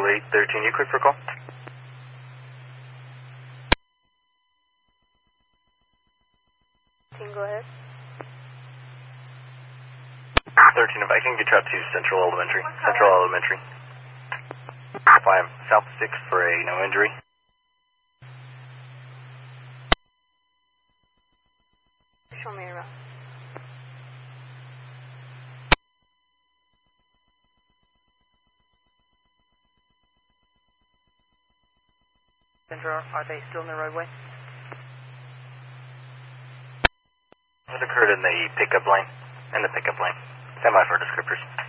813, you quick for a call? 13, go ahead. 13, if I can get you out to Central Elementary. Central Elementary. Fly him south 6 for a no injury. Show me around. Central, are they still in the roadway? It occurred in the pickup lane. Stand by for descriptors.